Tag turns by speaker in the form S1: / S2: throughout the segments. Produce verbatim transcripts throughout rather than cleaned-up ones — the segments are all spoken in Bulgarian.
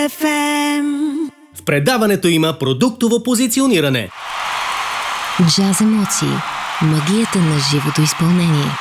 S1: еф ем.
S2: В предаването има продуктово позициониране.
S3: Джаз емоции. Магията на живото изпълнение.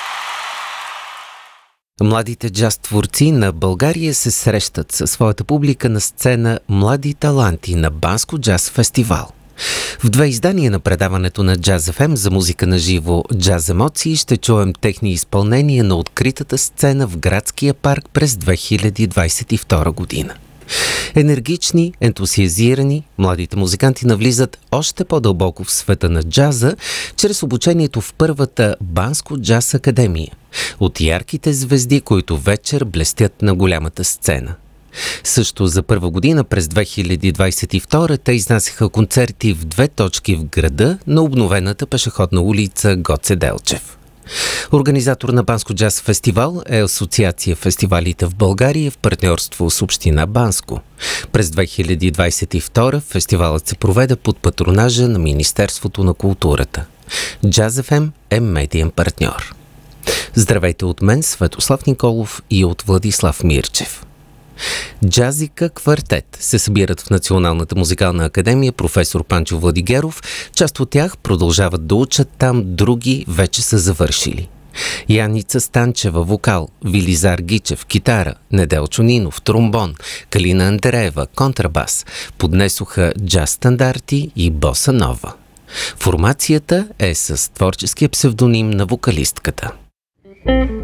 S4: Младите джаз творци на България се срещат със своята публика на сцена Млади таланти на Банско джаз фестивал. В две издания на предаването на Джаз еф ем за музика на живо Джаз емоции ще чуем техни изпълнения на откритата сцена в градския парк през две хиляди двадесет и втора година. Енергични, ентусиазирани, младите музиканти навлизат още по-дълбоко в света на джаза чрез обучението в първата Банско джаз академия от ярките звезди, които вечер блестят на голямата сцена. Също за първа година през две хиляди двадесет и втора те изнасяха концерти в две точки в града на обновената пешеходна улица Гоце Делчев. Организатор на Банско джаз фестивал е Асоциация фестивалите в България в партньорство с община Банско. През две хиляди двадесет и втора фестивалът се проведе под патронажа на Министерството на културата. Джаз еф ем е медиен партньор. Здравейте от мен, Светослав Николов и от Владислав Мирчев. Джазика Квартет се събират в Националната музикална академия професор Панчо Владигеров. Част от тях продължават да учат там, други вече са завършили. Яница Станчева – вокал, Вилизар Гичев – китара, Неделчо Нинов – тромбон, Калина Андреева – контрабас, поднесоха джаз стандарти и боса нова. Формацията е с творческия псевдоним на вокалистката.